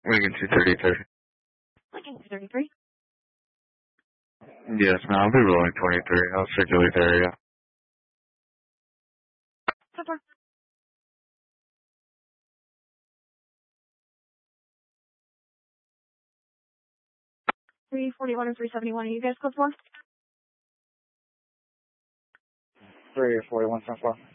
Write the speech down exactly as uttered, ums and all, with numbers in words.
Lincoln two thirty-three. Lincoln two thirty-three. Yes, no, I'll be rolling twenty-three. I'll circulate the area. So far. three forty-one or three seventy-one. Are you guys close one? three forty-one so far.